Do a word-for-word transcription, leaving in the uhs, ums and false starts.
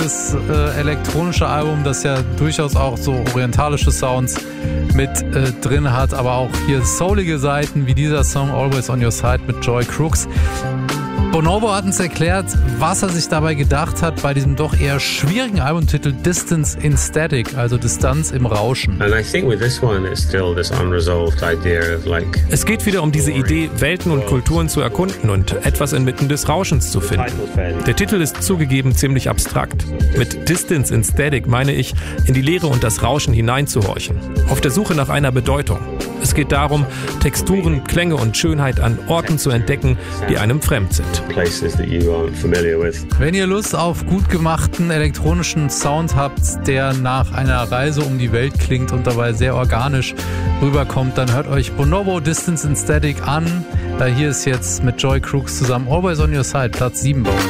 Das äh, elektronische Album, das ja durchaus auch so orientalische Sounds mit äh, drin hat, aber auch hier soulige Seiten wie dieser Song Always on Your Side mit Joy Crooks. Bonobo hat uns erklärt, was er sich dabei gedacht hat bei diesem doch eher schwierigen Albumtitel Distance in Static, also Distanz im Rauschen. And I think with this one it's still this unresolved idea of like Es geht wieder um diese Idee, Welten und Kulturen zu erkunden und etwas inmitten des Rauschens zu finden. Der Titel ist zugegeben ziemlich abstrakt. Mit Distance in Static meine ich, in die Leere und das Rauschen hineinzuhorchen. Auf der Suche nach einer Bedeutung. Es geht darum, Texturen, Klänge und Schönheit an Orten zu entdecken, die einem fremd sind. places that you aren't familiar with. Wenn ihr Lust auf gut gemachten elektronischen Sound habt, der nach einer Reise um die Welt klingt und dabei sehr organisch rüberkommt, dann hört euch Bonobo Distance in Static an. Hier ist jetzt mit Joy Crooks zusammen Always on Your Side, Platz sieben bei uns.